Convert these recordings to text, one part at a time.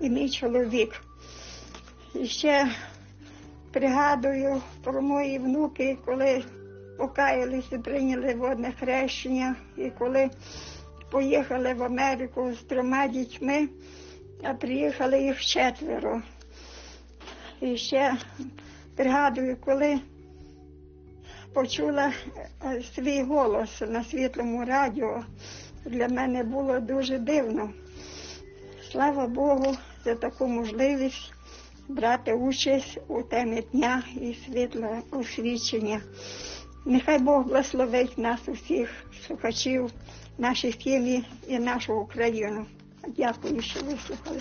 і мій чоловік. І ще пригадую про мої внуки, коли покаялися, прийняли водне хрещення, і коли поїхали в Америку з 3 дітьми, а приїхали їх 4. І ще пригадую, коли почула свій голос на світлому радіо, для мене було дуже дивно. Слава Богу за таку можливість брати участь у темі дня і світлого освічення. Нехай Бог благословить нас усіх слухачів, наші сім'ї і нашу Україну. Дякую, що вислухали.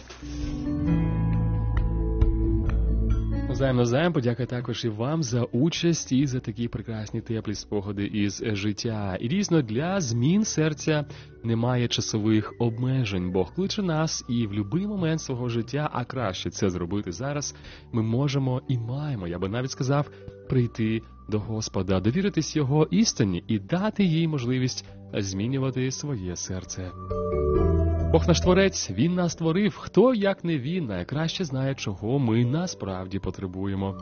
Навзаєм, подяка також і вам за участь і за такі прекрасні теплі спогади із життя. І дійсно, для змін серця немає часових обмежень. Бог кличе нас і в будь-який момент свого життя, а краще це зробити зараз, ми можемо і маємо, я би навіть сказав, прийти до Господа, довіритись Його істині і дати їй можливість змінювати своє серце. Бог наш Творець, Він нас створив. Хто, як не Він, найкраще знає, чого ми насправді потребуємо.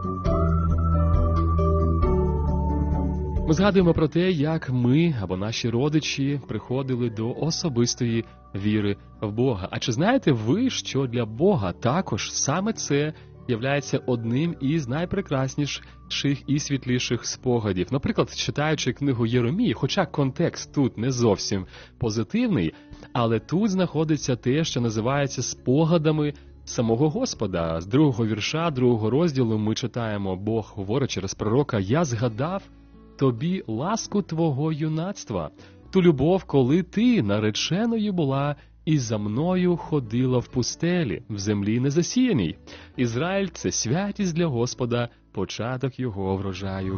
Ми згадуємо про те, як ми або наші родичі приходили до особистої віри в Бога. А чи знаєте ви, що для Бога також саме це являється одним із найпрекрасніших і світліших спогадів? Наприклад, читаючи книгу Єремії, хоча контекст тут не зовсім позитивний, але тут знаходиться те, що називається спогадами самого Господа. З 2-го вірша, 2-го розділу ми читаємо, Бог говорить через пророка: «Я згадав тобі ласку твого юнацтва, ту любов, коли ти нареченою була і за мною ходила в пустелі, в землі незасіяній. Ізраїль – це святість для Господа, початок його врожаю».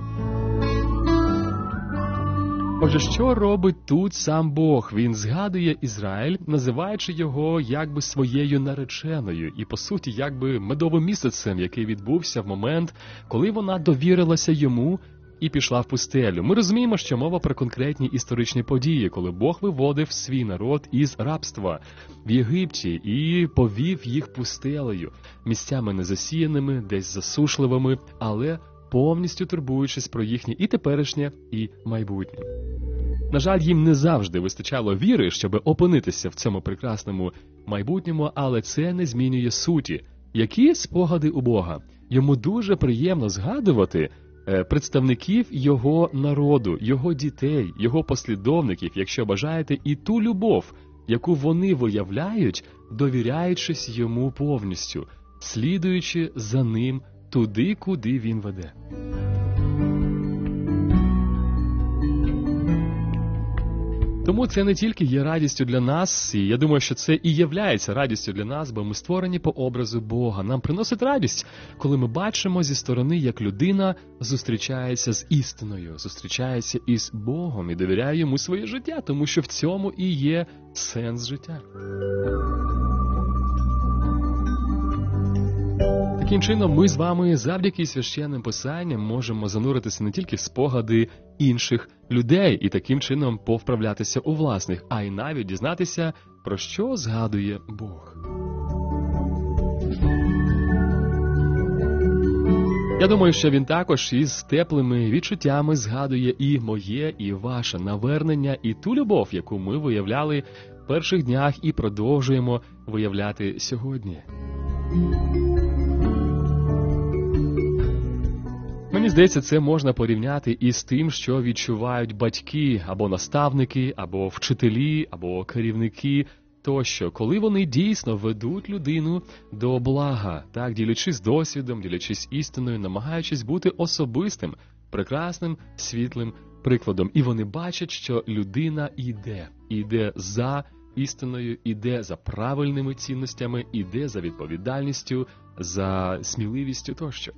Отже, що робить тут сам Бог? Він згадує Ізраїль, називаючи його якби своєю нареченою і, по суті, якби медовим місяцем, який відбувся в момент, коли вона довірилася йому і пішла в пустелю. Ми розуміємо, що мова про конкретні історичні події, коли Бог виводив свій народ із рабства в Єгипті і повів їх пустелею, місцями незасіяними, десь засушливими, але повністю турбуючись про їхнє і теперішнє, і майбутнє. На жаль, їм не завжди вистачало віри, щоб опинитися в цьому прекрасному майбутньому, але це не змінює суті. Які спогади у Бога? Йому дуже приємно згадувати представників його народу, його дітей, його послідовників, якщо бажаєте, і ту любов, яку вони виявляють, довіряючись йому повністю, слідуючи за ним туди, куди він веде. Тому це не тільки є радістю для нас, і я думаю, що це і являється радістю для нас, бо ми створені по образу Бога. Нам приносить радість, коли ми бачимо зі сторони, як людина зустрічається з істиною, зустрічається із Богом і довіряє йому своє життя, тому що в цьому і є сенс життя. Таким чином, ми з вами завдяки священним писанням можемо зануритися не тільки в спогади інших людей і таким чином повправлятися у власних, а й навіть дізнатися, про що згадує Бог. Я думаю, що він також із теплими відчуттями згадує і моє, і ваше навернення, і ту любов, яку ми виявляли в перших днях і продовжуємо виявляти сьогодні. Мені здається, це можна порівняти із тим, що відчувають батьки, або наставники, або вчителі, або керівники тощо, коли вони дійсно ведуть людину до блага, так, ділячись досвідом, ділячись істиною, намагаючись бути особистим, прекрасним, світлим прикладом. І вони бачать, що людина іде за істиною, іде за правильними цінностями, іде за відповідальністю, за сміливістю тощо.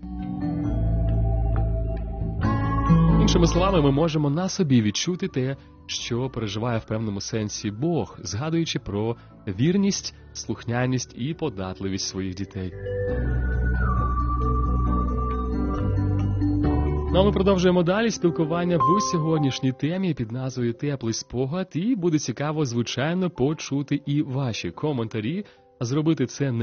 Іншими словами, ми можемо на собі відчути те, що переживає в певному сенсі Бог, згадуючи про вірність, слухняність і податливість своїх дітей. Ну, а ми продовжуємо далі спілкування в сьогоднішній темі під назвою «Теплий спогад», і буде цікаво, звичайно, почути і ваші коментарі, зробити це не